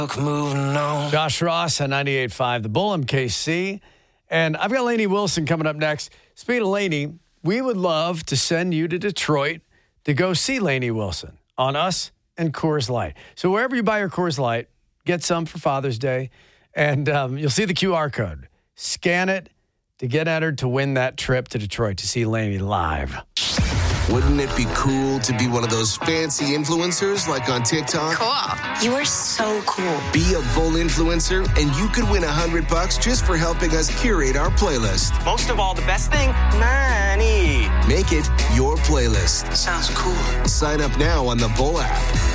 Moving on. Josh Ross on 98.5, the Bull MKC. And I've got Lainey Wilson coming up next. Speaking of Lainey, we would love to send you to Detroit to go see Lainey Wilson on us and Coors Light. So wherever you buy your Coors Light, get some for Father's Day. And you'll see the QR code. Scan it to get entered to win that trip to Detroit to see Lainey live. Wouldn't it be cool to be one of those fancy influencers like on TikTok? Cool. You are so cool. Be a Bull influencer and you could win $100 just for helping us curate our playlist. Most of all, the best thing, money. Make it your playlist. Sounds cool. Sign up now on the Bull app.